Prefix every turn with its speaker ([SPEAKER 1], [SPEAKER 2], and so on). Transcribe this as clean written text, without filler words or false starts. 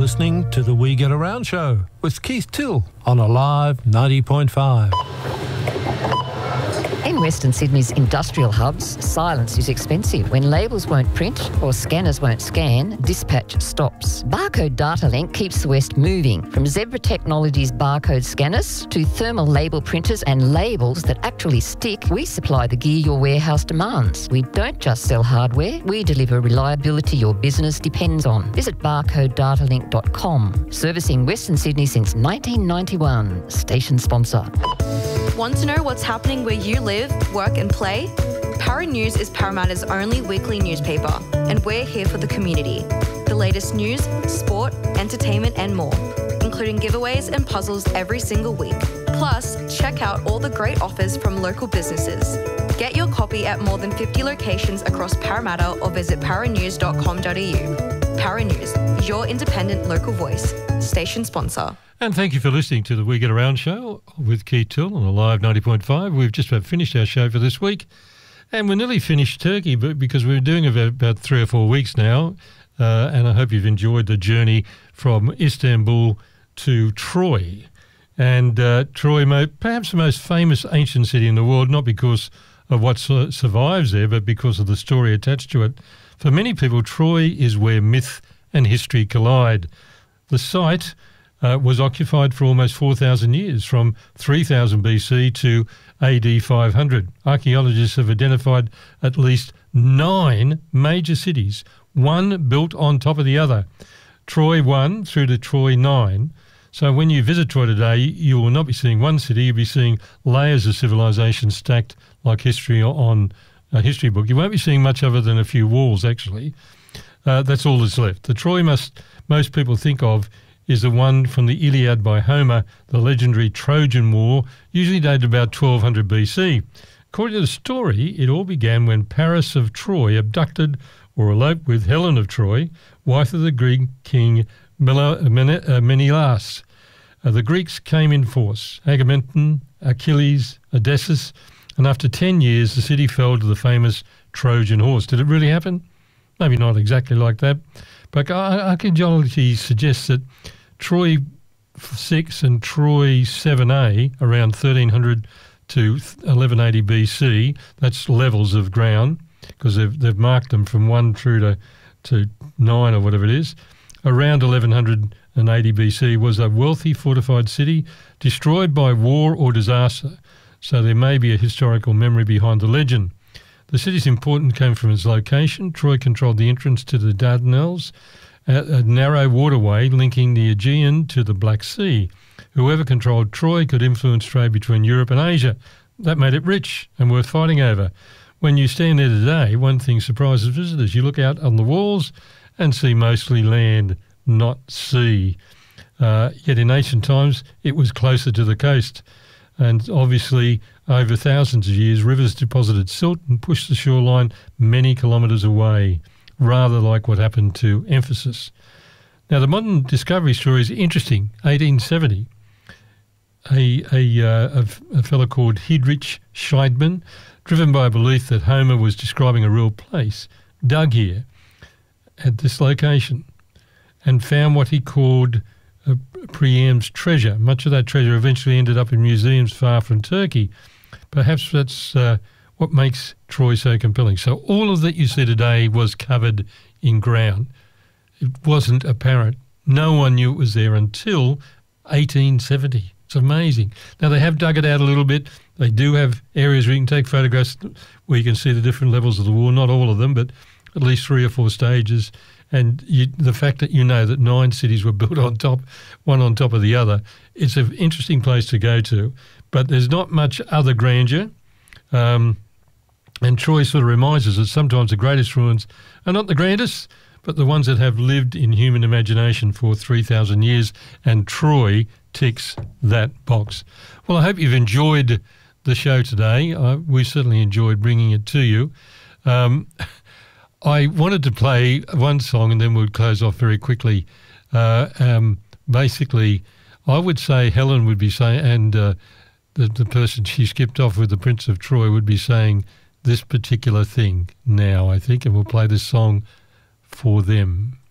[SPEAKER 1] listening to the We Get Around show with Keith Till on Alive 90.5.
[SPEAKER 2] In Western Sydney's industrial hubs, silence is expensive. When labels won't print or scanners won't scan, dispatch stops. Barcode Data Link keeps the West moving. From Zebra Technologies barcode scanners to thermal label printers and labels that actually stick, we supply the gear your warehouse demands. We don't just sell hardware, we deliver reliability your business depends on. Visit barcodedatalink.com. Servicing Western Sydney since 1991. Station sponsor.
[SPEAKER 3] Want to know what's happening where you live, work and play? Para News is Parramatta's only weekly newspaper, and we're here for the community. The latest news, sport, entertainment and more, including giveaways and puzzles every single week. Plus, check out all the great offers from local businesses. Get your copy at more than 50 locations across Parramatta or visit paranews.com.au. Para News, your independent local voice. Station sponsor.
[SPEAKER 4] And thank you for listening to the We Get Around show with Keith Till on Alive 90.5. We've just about finished our show for this week. And we're nearly finished Turkey because we're doing about 3 or 4 weeks now. And I hope you've enjoyed the journey from Istanbul to Troy. And Troy, perhaps the most famous ancient city in the world, not because of what survives there, but because of the story attached to it. For many people, Troy is where myth and history collide. The site was occupied for almost 4,000 years, from 3000 BC to AD 500. Archaeologists have identified at least 9 major cities, one built on top of the other. Troy 1 through to Troy 9. So when you visit Troy today, you will not be seeing one city, you'll be seeing layers of civilization stacked like history on a history book. You won't be seeing much other than a few walls, actually. That's all that's left. The Troy most people think of is the one from the Iliad by Homer, the legendary Trojan War, usually dated about 1200 BC. According to the story, it all began when Paris of Troy abducted or eloped with Helen of Troy, wife of the Greek king Menelaus. The Greeks came in force, Agamemnon, Achilles, Odysseus, and after 10 years the city fell to the famous Trojan horse. Did it really happen? Maybe not exactly like that. But archaeology suggests that Troy 6 and Troy 7A, around 1300 to 1180 BC, that's levels of ground, because they've marked them from 1 through to 9 or whatever it is, around 1180 BC was a wealthy fortified city destroyed by war or disaster. So there may be a historical memory behind the legend. The city's importance came from its location. Troy controlled the entrance to the Dardanelles, a narrow waterway linking the Aegean to the Black Sea. Whoever controlled Troy could influence trade between Europe and Asia. That made it rich and worth fighting over. When you stand there today, one thing surprises visitors. You look out on the walls and see mostly land, not sea. Yet in ancient times, it was closer to the coast. And obviously, over thousands of years, rivers deposited silt and pushed the shoreline many kilometres away, rather like what happened to Ephesus. Now, the modern discovery story is interesting. 1870, a fellow called Heinrich Scheidman, driven by a belief that Homer was describing a real place, dug here at this location and found what he called Priam's treasure. Much of that treasure eventually ended up in museums far from Turkey. Perhaps that's what makes Troy so compelling. So all of that you see today was covered in ground. It wasn't apparent. No one knew it was there until 1870. It's amazing. Now, they have dug it out a little bit. They do have areas where you can take photographs where you can see the different levels of the wall, not all of them, but at least 3 or 4 stages. And the fact that you know that 9 cities were built on top, one on top of the other, it's an interesting place to go to. But there's not much other grandeur. And Troy sort of reminds us that sometimes the greatest ruins are not the grandest, but the ones that have lived in human imagination for 3,000 years. And Troy ticks that box. Well, I hope you've enjoyed the show today. We certainly enjoyed bringing it to you. I wanted to play one song and then we'll close off very quickly. Basically, I would say Helen would be saying, and the person she skipped off with, the Prince of Troy, would be saying this particular thing now, I think, and we'll play this song for them.